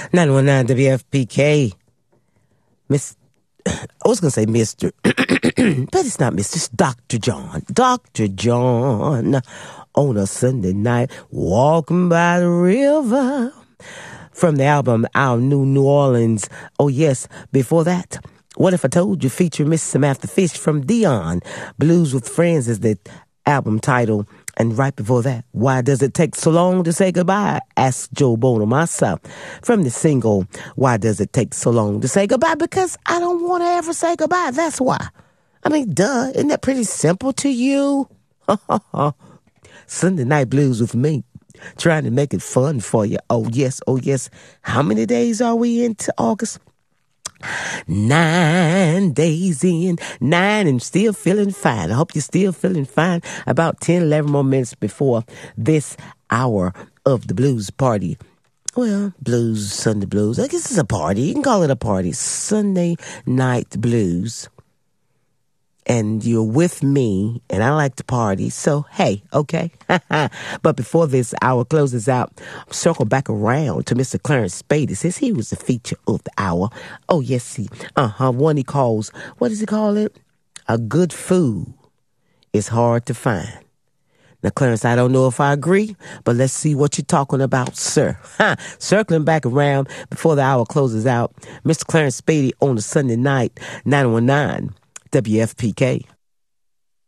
919 WFPK. I was going to say Mr., but it's not Mr., it's Dr. John. Dr. John on a Sunday night, walking by the river. From the album, Our New Orleans. Oh, yes, before that, What If I Told You, featuring Miss Samantha Fish from Dion. Blues with Friends is the album title. And right before that, Why Does It Take So Long to Say Goodbye? Asked Joe Bonamassa from the single, Why Does It Take So Long to Say Goodbye? Because I don't want to ever say goodbye. That's why. I mean, duh. Isn't that pretty simple to you? Sunday Night Blues with me. Trying to make it fun for you. Oh, yes. Oh, yes. How many days are we into August? 9 days in, 9 and still feeling fine. I hope you're still feeling fine. About 10, 11 more minutes before this hour of the blues party. Well, blues, Sunday blues. I guess it's a party. You can call it a party. Sunday night blues. And you're with me, and I like to party, so hey, okay? But before this hour closes out, circle back around to Mr. Clarence Spade. It says he was the feature of the hour. Oh, yes, he, one he calls, what does he call it? A good food is hard to find. Now, Clarence, I don't know if I agree, but let's see what you're talking about, sir. Circling back around before the hour closes out, Mr. Clarence Spade on a Sunday night, 919 WFPK.